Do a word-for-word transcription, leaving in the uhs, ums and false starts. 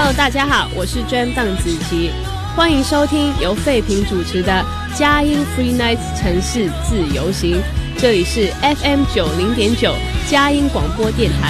Hello， 大家好，我是 Jam 邓紫棋，欢迎收听由废平主持的佳音 Free Night 城市自由行，这里是 F M 九零点九 佳音广播电台。